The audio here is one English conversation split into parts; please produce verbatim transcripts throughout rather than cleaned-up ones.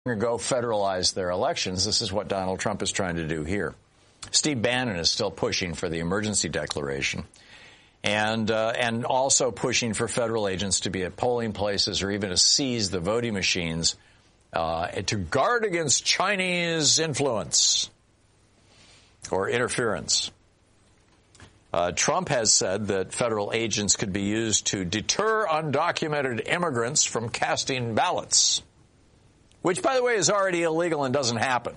ago federalize their elections. This is what Donald Trump is trying to do here. Steve Bannon is still pushing for the emergency declaration and uh, and also pushing for federal agents to be at polling places or even to seize the voting machines uh, to guard against Chinese influence or interference. Uh, Trump has said that federal agents could be used to deter undocumented immigrants from casting ballots, which, by the way, is already illegal and doesn't happen.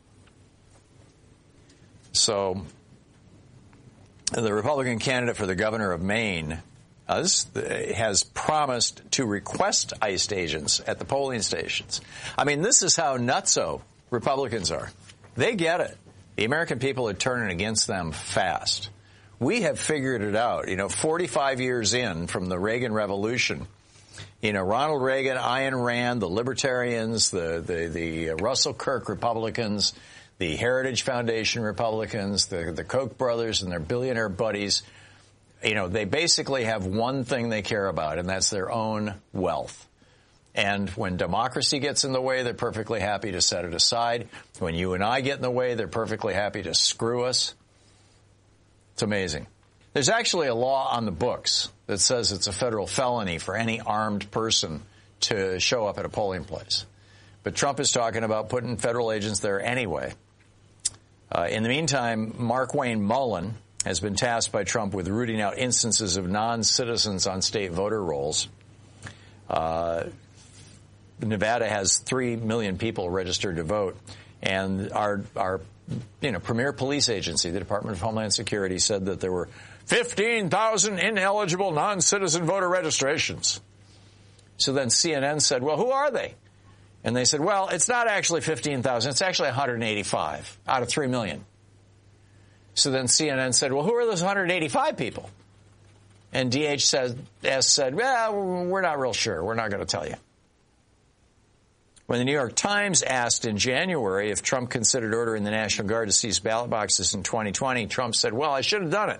So the Republican candidate for the governor of Maine uh, this, uh, has promised to request ICE agents at the polling stations. I mean, this is how nutso Republicans are. They get it. The American people are turning against them fast. We have figured it out. You know, forty-five years in from the Reagan Revolution, you know, Ronald Reagan, Ayn Rand, the Libertarians, the, the, the Russell Kirk Republicans, the Heritage Foundation Republicans, the, the Koch brothers and their billionaire buddies, you know, they basically have one thing they care about, and that's their own wealth. And when democracy gets in the way, they're perfectly happy to set it aside. When you and I get in the way, they're perfectly happy to screw us. It's amazing. There's actually a law on the books that says it's a federal felony for any armed person to show up at a polling place. But Trump is talking about putting federal agents there anyway. Uh, in the meantime, Mark Wayne Mullen has been tasked by Trump with rooting out instances of non-citizens on state voter rolls. Uh, Nevada has three million people registered to vote, and our our you know premier police agency, the Department of Homeland Security, said that there were fifteen thousand ineligible non-citizen voter registrations. So then C N N said, well, who are they? And they said, well, it's not actually fifteen thousand. It's actually one hundred eighty-five out of three million. So then C N N said, well, who are those one hundred eighty-five people? And D H S said, well, we're not real sure. We're not going to tell you. When the New York Times asked in January if Trump considered ordering the National Guard to seize ballot boxes in twenty twenty, Trump said, well, I should have done it.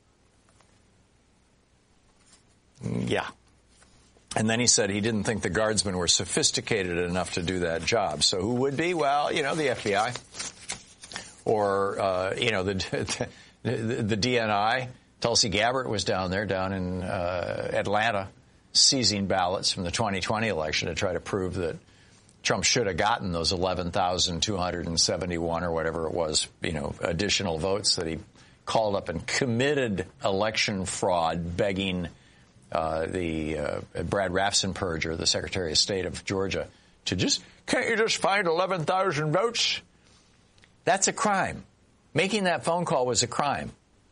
Yeah. And then he said he didn't think the guardsmen were sophisticated enough to do that job. So who would be? Well, you know, the F B I or, uh, you know, the, the, the D N I. Tulsi Gabbard was down there, down in uh, Atlanta, seizing ballots from the twenty twenty election to try to prove that Trump should have gotten those eleven thousand two hundred seventy-one or whatever it was, you know, additional votes that he called up and committed election fraud, begging uh, the uh, Brad Raffensperger, the Secretary of State of Georgia, to just, can't you just find eleven thousand votes? That's a crime. Making that phone call was a crime.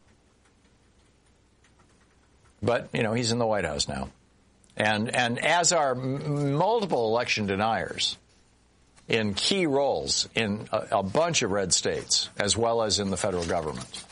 But, you know, he's in the White House now. And and as are m- multiple election deniers in key roles in a, a bunch of red states, as well as in the federal government.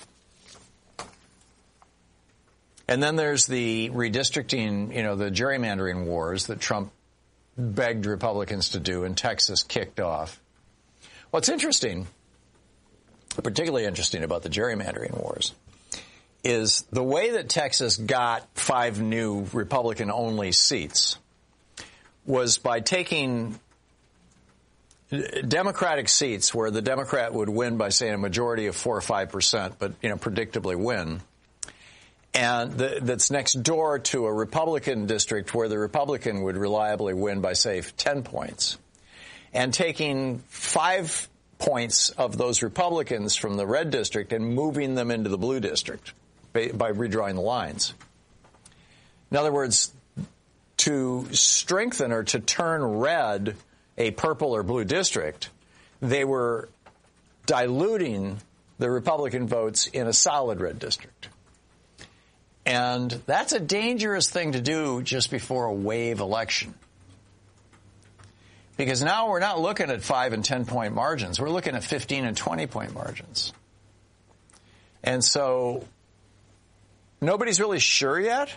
And then there's the redistricting, you know, the gerrymandering wars that Trump begged Republicans to do and Texas kicked off. What's interesting, particularly interesting about the gerrymandering wars, is the way that Texas got five new Republican-only seats was by taking Democratic seats where the Democrat would win by, say, a majority of four or five percent, but, you know, predictably win, and the, that's next door to a Republican district where the Republican would reliably win by, say, ten points, and taking five points of those Republicans from the red district and moving them into the blue district by redrawing the lines. In other words, to strengthen or to turn red a purple or blue district, they were diluting the Republican votes in a solid red district. And that's a dangerous thing to do just before a wave election. Because now we're not looking at five and ten point margins. We're looking at fifteen and twenty point margins. And so nobody's really sure yet,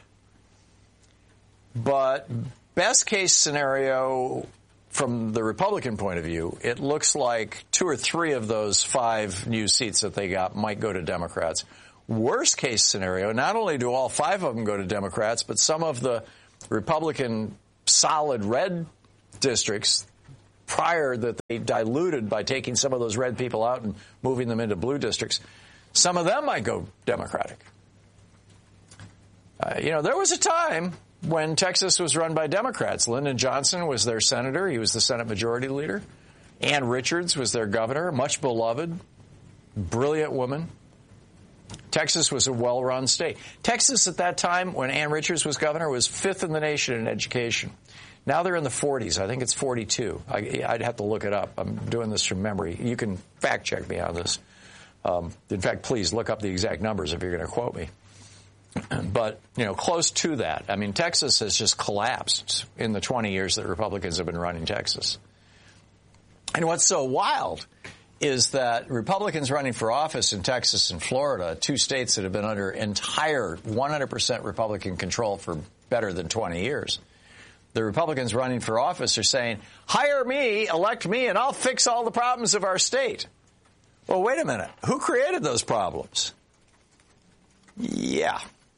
but best case scenario from the Republican point of view, it looks like two or three of those five new seats that they got might go to Democrats. Worst case scenario, not only do all five of them go to Democrats, but some of the Republican solid red districts, prior that they diluted by taking some of those red people out and moving them into blue districts, some of them might go Democratic. Uh, you know, there was a time when Texas was run by Democrats. Lyndon Johnson was their senator. He was the Senate Majority Leader. Ann Richards was their governor, much beloved, brilliant woman. Texas was a well-run state. Texas at that time, when Ann Richards was governor, was fifth in the nation in education. Now they're in the forties. I think it's forty-two. I, I'd have to look it up. I'm doing this from memory. You can fact-check me on this. Um, in fact, please look up the exact numbers if you're going to quote me. But, you know, close to that. I mean, Texas has just collapsed in the twenty years that Republicans have been running Texas. And what's so wild is that Republicans running for office in Texas and Florida, two states that have been under entire one hundred percent Republican control for better than twenty years, the Republicans running for office are saying, hire me, elect me, and I'll fix all the problems of our state. Well, wait a minute. Who created those problems? Yeah.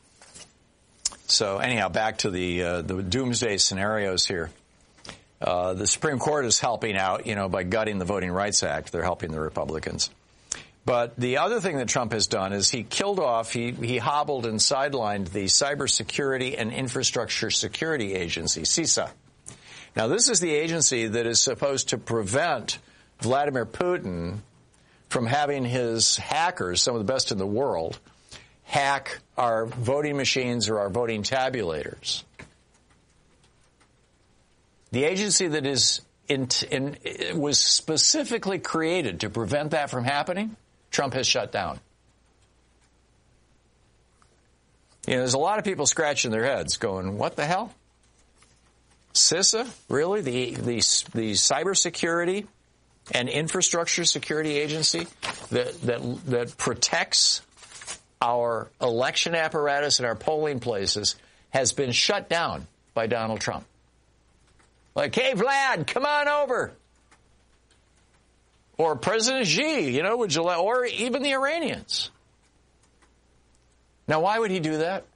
So anyhow, back to the uh, the doomsday scenarios here. Uh, the Supreme Court is helping out, you know, by gutting the Voting Rights Act. They're helping the Republicans. But the other thing that Trump has done is he killed off, he, he hobbled and sidelined the Cybersecurity and Infrastructure Security Agency, CISA. Now, this is the agency that is supposed to prevent Vladimir Putin from having his hackers, some of the best in the world, hack our voting machines or our voting tabulators. The agency that is in, in, was specifically created to prevent that from happening, Trump has shut down. You know, there's a lot of people scratching their heads going, what the hell? CISA? Really? The, the, the Cybersecurity and Infrastructure Security Agency that, that, that protects our election apparatus and our polling places has been shut down by Donald Trump. Like, hey, Vlad, come on over. Or President Xi, you know, would you let, or even the Iranians. Now, why would he do that?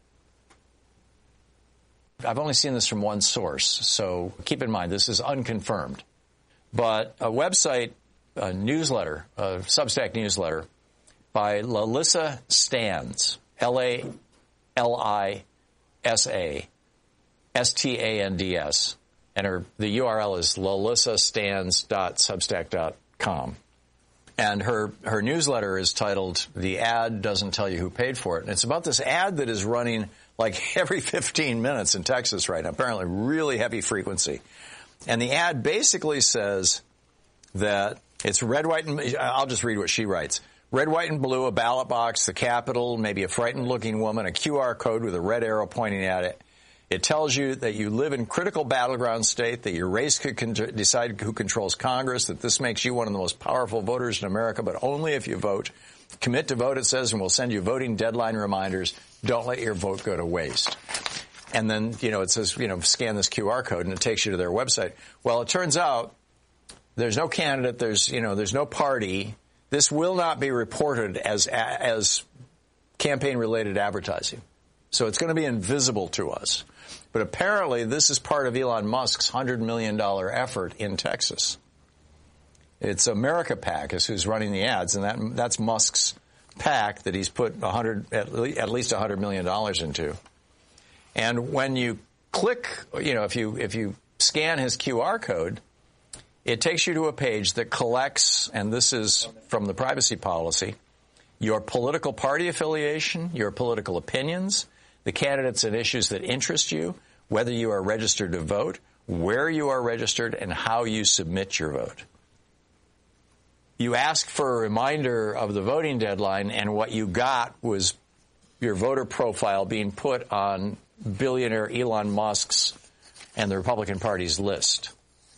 I've only seen this from one source, so keep in mind this is unconfirmed. But a website, a newsletter, a Substack newsletter by Lalissa Stans, L A L I S A S T A N D S. And her, the U R L is lalissa stans dot substack dot com. And her, her newsletter is titled, The Ad Doesn't Tell You Who Paid For It. And it's about this ad that is running like every fifteen minutes in Texas right now, apparently really heavy frequency. And the ad basically says that it's red, white, and I'll just read what she writes. Red, white, and blue, a ballot box, the Capitol, maybe a frightened-looking woman, a Q R code with a red arrow pointing at it. It tells you that you live in critical battleground state, that your race could con- decide who controls Congress, that this makes you one of the most powerful voters in America, but only if you vote. Commit to vote, it says, and we'll send you voting deadline reminders. Don't let your vote go to waste. And then, you know, it says, you know, scan this Q R code, and it takes you to their website. Well, it turns out there's no candidate, there's, you know, there's no party. This will not be reported as as campaign-related advertising. So it's going to be invisible to us. But apparently this is part of Elon Musk's one hundred million dollars effort in Texas. It's America PAC is who's running the ads, and that that's Musk's PAC that he's put one hundred, at least one hundred million dollars into. And when you click, you know, if you if you scan his Q R code, it takes you to a page that collects, and this is from the privacy policy, your political party affiliation, your political opinions, the candidates and issues that interest you, whether you are registered to vote, where you are registered, and how you submit your vote. You asked for a reminder of the voting deadline, and what you got was your voter profile being put on billionaire Elon Musk's and the Republican Party's list.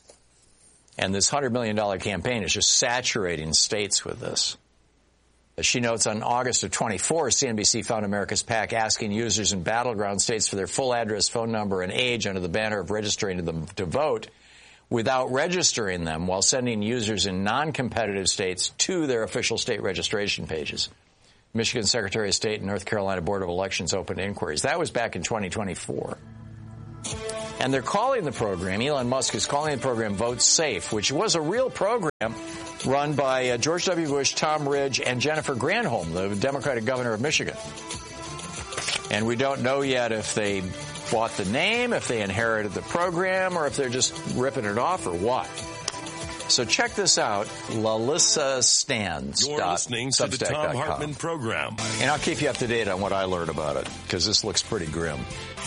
And this one hundred million dollars campaign is just saturating states with this. As she notes, on August of twenty-four, C N B C found America's PAC asking users in battleground states for their full address, phone number, and age under the banner of registering them to vote without registering them, while sending users in non-competitive states to their official state registration pages. Michigan Secretary of State and North Carolina Board of Elections opened inquiries. That was back in twenty twenty-four. And they're calling the program, Elon Musk is calling the program Vote Safe, which was a real program run by uh, George W. Bush, Tom Ridge, and Jennifer Granholm, the Democratic governor of Michigan. And we don't know yet if they bought the name, if they inherited the program, or if they're just ripping it off, or what. So check this out, Lalissa Stans. You're listening to the Tom Hartman program. And I'll keep you up to date on what I learned about it, because this looks pretty grim.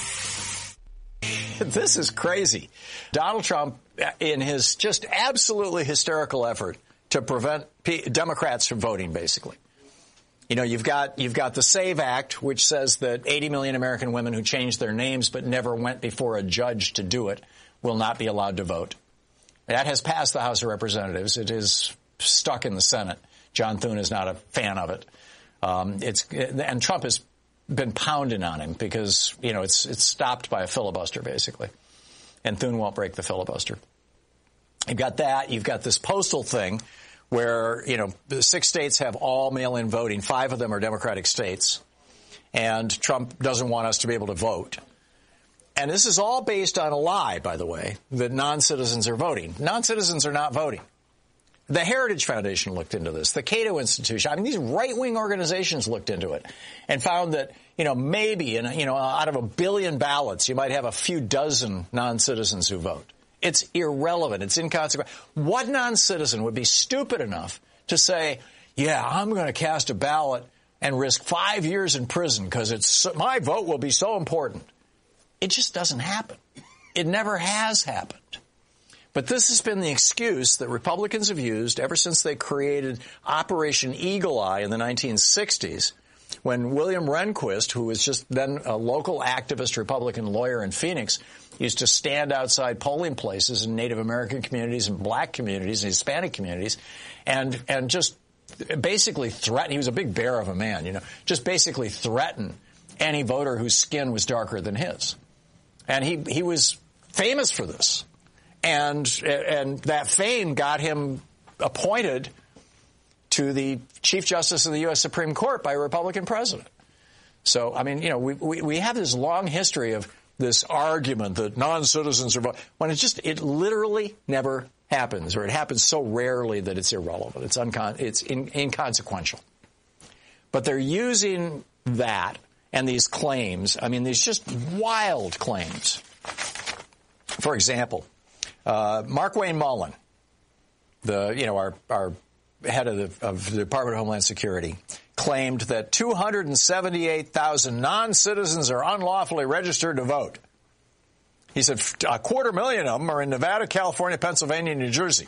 This is crazy. Donald Trump, in his just absolutely hysterical effort to prevent P- Democrats from voting, basically. You know, you've got you've got the SAVE Act, which says that eighty million American women who changed their names but never went before a judge to do it will not be allowed to vote. That has passed the House of Representatives. It is stuck in the Senate. John Thune is not a fan of it. Um, it's and Trump has been pounding on him because, you know, it's it's stopped by a filibuster, basically. And Thune won't break the filibuster. You've got that. You've got this postal thing where, you know, the six states have all mail-in voting. Five of them are Democratic states. And Trump doesn't want us to be able to vote. And this is all based on a lie, by the way, that non-citizens are voting. Non-citizens are not voting. The Heritage Foundation looked into this. The Cato Institution. I mean, these right-wing organizations looked into it and found that, you know, maybe, in, you know, out of a billion ballots, you might have a few dozen non-citizens who vote. It's irrelevant. It's inconsequential. What non-citizen would be stupid enough to say, yeah, I'm going to cast a ballot and risk five years in prison because it's my vote will be so important? It just doesn't happen. It never has happened. But this has been the excuse that Republicans have used ever since they created Operation Eagle Eye in the nineteen sixties, when William Rehnquist, who was just then a local activist Republican lawyer in Phoenix, used to stand outside polling places in Native American communities and black communities and Hispanic communities and and just basically threaten. He was a big bear of a man, you know, just basically threaten any voter whose skin was darker than his. And he, he was famous for this. And, and that fame got him appointed to the Chief Justice of the U S Supreme Court by a Republican president. So, I mean, you know, we, we, we have this long history of this argument that non-citizens are voting, when it just, it literally never happens, or it happens so rarely that it's irrelevant. It's, uncon- it's in- inconsequential. But they're using that and these claims, I mean, these just wild claims. For example, uh, Markwayne Mullin, the, you know, our, our head of the, of the Department of Homeland Security, claimed that two hundred seventy-eight thousand non-citizens are unlawfully registered to vote. He said a quarter million of them are in Nevada, California, Pennsylvania, and New Jersey.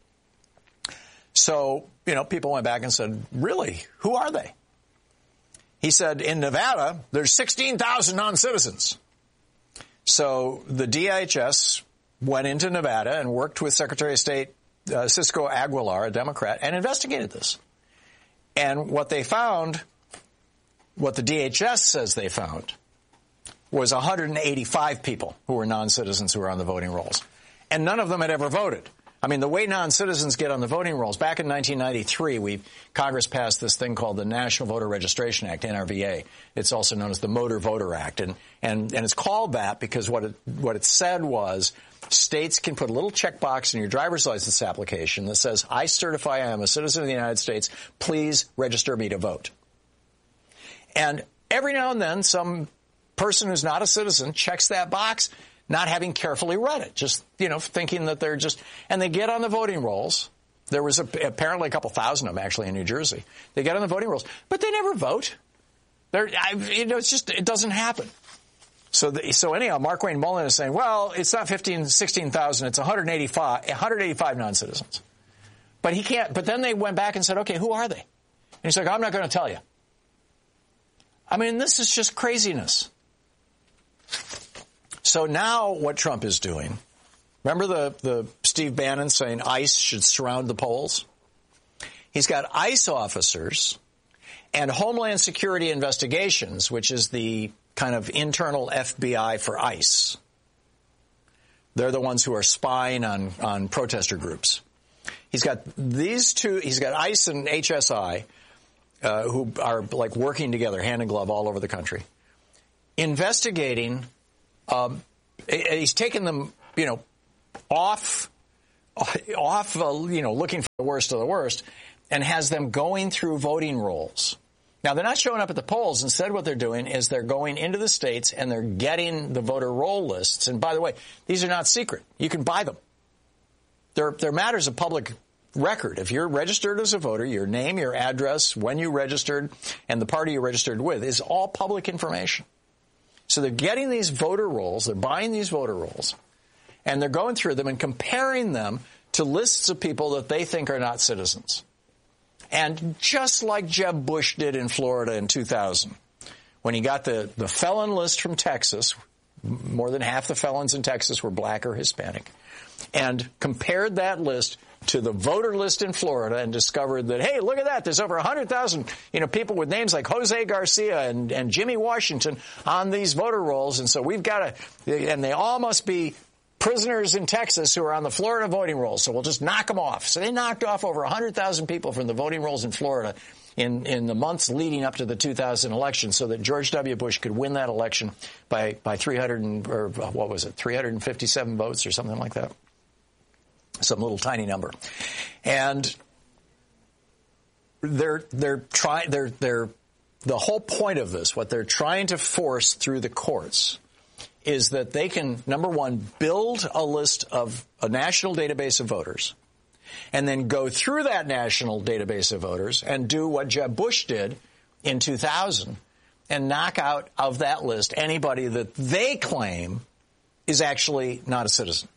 So, you know, people went back and said, really, who are they? He said, in Nevada, there's sixteen thousand non-citizens. So the D H S went into Nevada and worked with Secretary of State uh, Cisco Aguilar, a Democrat, and investigated this. And what they found, what the D H S says they found, was one hundred eighty-five people who were non-citizens who were on the voting rolls. And none of them had ever voted. I mean, the way non-citizens get on the voting rolls, back in nineteen ninety-three, we Congress passed this thing called the National Voter Registration Act, N R V A. It's also known as the Motor Voter Act. And, and, and it's called that because what it, what it said was states can put a little checkbox in your driver's license application that says, I certify I am a citizen of the United States. Please register me to vote. And every now and then, some person who's not a citizen checks that box, not having carefully read it, just, you know, thinking that they're just, and they get on the voting rolls. There was a, apparently a couple thousand of them actually in New Jersey. They get on the voting rolls, but they never vote. They're, I, you know, it's just, it doesn't happen. So, the, so anyhow, Markwayne Mullin is saying, well, it's not fifteen, sixteen thousand, it's one hundred eighty-five, one hundred eighty-five non-citizens. But he can't, but then they went back and said, okay, who are they? And he's like, I'm not going to tell you. I mean, this is just craziness. So now what Trump is doing, remember the, the Steve Bannon saying ICE should surround the polls? He's got ICE officers and Homeland Security Investigations, which is the kind of internal F B I for ICE. They're the ones who are spying on, on protester groups. He's got these two, he's got ICE and H S I, uh, who are like working together hand in glove all over the country, investigating Um, he's taken them, you know, off, off, uh, you know, looking for the worst of the worst, and has them going through voting rolls. Now, they're not showing up at the polls. Instead, what they're doing is they're going into the states and they're getting the voter roll lists. And by the way, these are not secret. You can buy them. They're, they're matters of public record. If you're registered as a voter, your name, your address, when you registered, and the party you registered with is all public information. So they're getting these voter rolls, they're buying these voter rolls, and they're going through them and comparing them to lists of people that they think are not citizens. And just like Jeb Bush did in Florida in two thousand, when he got the, the felon list from Texas, more than half the felons in Texas were black or Hispanic, and compared that list to the voter list in Florida and discovered that, hey, look at that, there's over one hundred thousand, you know, people with names like Jose Garcia and, and Jimmy Washington on these voter rolls, and so we've got to, and they all must be prisoners in Texas who are on the Florida voting rolls, so we'll just knock them off. So they knocked off over one hundred thousand people from the voting rolls in Florida in, in the months leading up to the two thousand election so that George W. Bush could win that election by, by three hundred, or what was it, three hundred fifty-seven votes or something like that. Some little tiny number. And they're, they're trying, they're, they're, the whole point of this, what they're trying to force through the courts is that they can, number one, build a list of a national database of voters and then go through that national database of voters and do what Jeb Bush did in two thousand and knock out of that list anybody that they claim is actually not a citizen.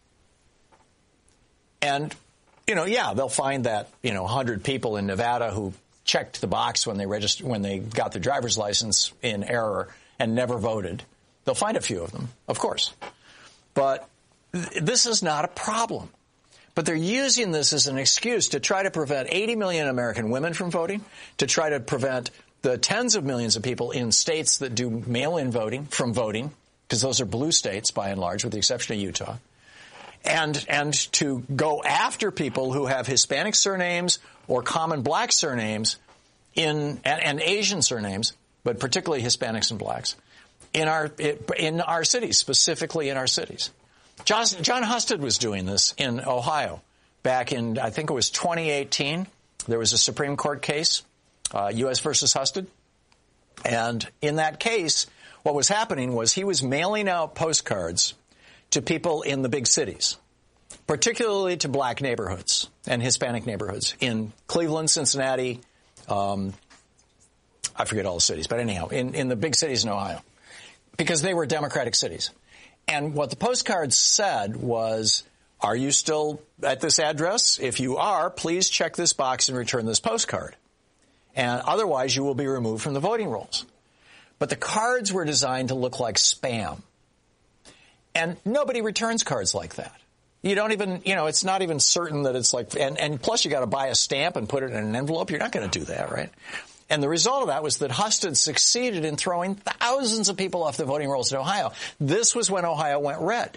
And, you know, yeah, they'll find that, you know, one hundred people in Nevada who checked the box when they registered, when they got their driver's license in error and never voted. They'll find a few of them, of course. But th- this is not a problem. But they're using this as an excuse to try to prevent eighty million American women from voting, to try to prevent the tens of millions of people in states that do mail-in voting from voting, because those are blue states by and large, with the exception of Utah. And, and to go after people who have Hispanic surnames or common black surnames in, and, and Asian surnames, but particularly Hispanics and blacks, in our, in our cities, specifically in our cities. John, John Husted was doing this in Ohio back in, I think it was twenty eighteen. There was a Supreme Court case, uh, U S versus Husted. And in that case, what was happening was he was mailing out postcards to people in the big cities, particularly to black neighborhoods and Hispanic neighborhoods in Cleveland, Cincinnati, um, I forget all the cities, but anyhow, in, in the big cities in Ohio, because they were Democratic cities. And what the postcards said was, are you still at this address? If you are, please check this box and return this postcard. And otherwise, you will be removed from the voting rolls. But the cards were designed to look like spam. And nobody returns cards like that. You don't even, you know, it's not even certain that it's like, and, and plus you got to buy a stamp and put it in an envelope. You're not going to do that, right? And the result of that was that Husted succeeded in throwing thousands of people off the voting rolls in Ohio. This was when Ohio went red.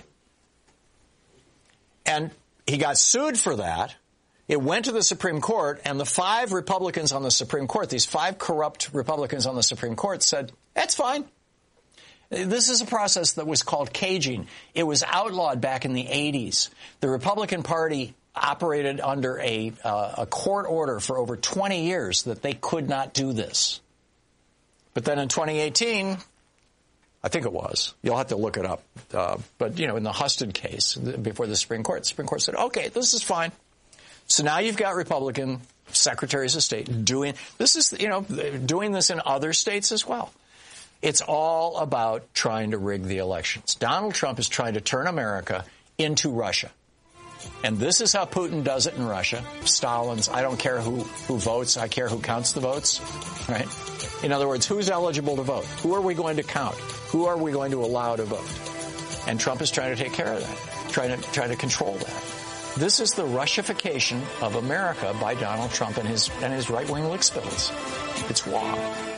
And he got sued for that. It went to the Supreme Court, and the five Republicans on the Supreme Court, these five corrupt Republicans on the Supreme Court, said, that's fine. This is a process that was called caging. It was outlawed back in the eighties. The Republican Party operated under a, uh, a court order for over twenty years that they could not do this. But then in twenty eighteen, I think it was, you'll have to look it up, uh, but, you know, in the Husted case before the Supreme Court, the Supreme Court said, okay, this is fine. So now you've got Republican secretaries of state doing, this is, you know, doing this in other states as well. It's all about trying to rig the elections. Donald Trump is trying to turn America into Russia. And this is how Putin does it in Russia. Stalin's, I don't care who, who votes, I care who counts the votes, right? In other words, who's eligible to vote? Who are we going to count? Who are we going to allow to vote? And Trump is trying to take care of that, trying to, trying to control that. This is the Russification of America by Donald Trump and his, and his right-wing lickspills. It's wrong.